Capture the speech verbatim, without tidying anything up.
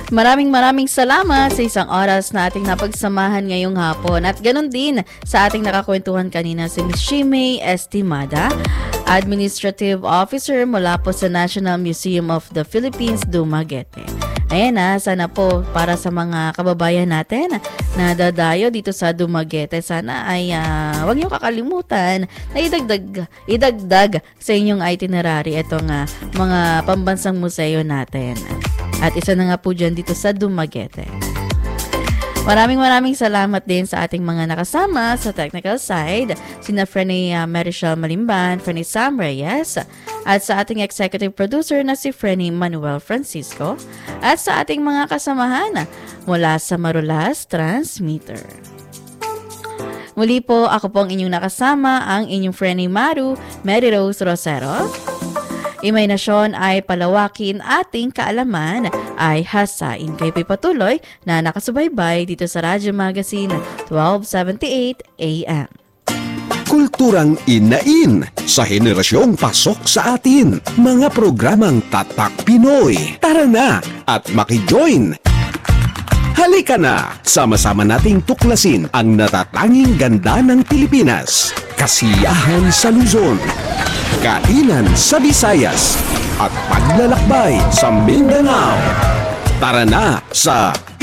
Maraming maraming salamat sa isang oras na ating napagsamahan ngayong hapon. At ganun din sa ating nakakwentuhan kanina si Miss Shimei Estimada, Administrative Officer mula po sa National Museum of the Philippines, Dumaguete. Ayan na, sana po para sa mga kababayan natin na dadayo dito sa Dumaguete, sana ay uh, huwag niyo kakalimutan na idagdag, idagdag sa inyong itinerary itong uh, mga pambansang museo natin. At isa na nga po dyan dito sa Dumaguete. Maraming maraming salamat din sa ating mga nakasama sa technical side, sina Frenny uh, Marichelle Malimban, Frenny Sam Reyes, at sa ating executive producer na si Frenny Manuel Francisco, at sa ating mga kasamahan mula sa Marulas Transmitter. Muli po, ako pong inyong nakasama, ang inyong Frenny Maru, Mary Rose Rosero. Imahinasyon ay palawakin, ating kaalaman ay hasain. Kayo po'y patuloy na nakasubaybay dito sa Radyo Magazine twelve seventy-eight A M. Kulturang inain sa henerasyong pasok sa atin. Mga programang Tatak Pinoy. Tara na at maki-join! Halika na! Sama-sama nating tuklasin ang natatanging ganda ng Pilipinas. Kasiyahan sa Luzon, kainan sa Visayas, at paglalakbay sa Mindanao. Tara na sa